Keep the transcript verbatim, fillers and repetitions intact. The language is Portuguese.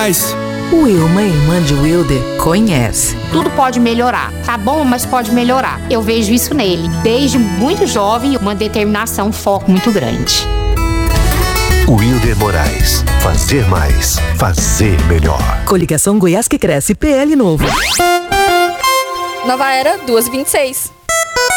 Moraes. O Wilma, irmã de Wilder, conhece. Tudo pode melhorar. Tá bom, mas pode melhorar. Eu vejo isso nele. Desde muito jovem, uma determinação, um foco muito grande. Wilder Moraes. Fazer mais. Fazer melhor. Coligação Goiás que Cresce, P L Novo. Nova Era duzentos e vinte e seis.